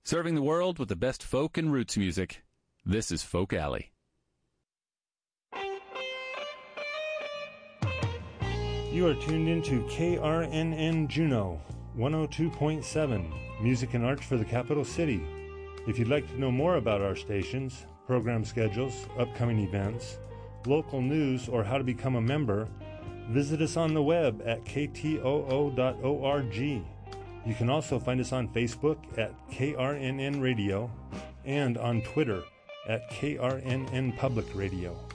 Serving the world with the best folk and roots music. This is Folk Alley. You are tuned into KRNN Juneau 102.7, music and arts for the capital city. If you'd like to know more about our stations, program schedules, upcoming events, local news, or how to become a member, visit us on the web at ktoo.org. You can also find us on Facebook at KRNN Radio and on Twitter at KRNN Public Radio.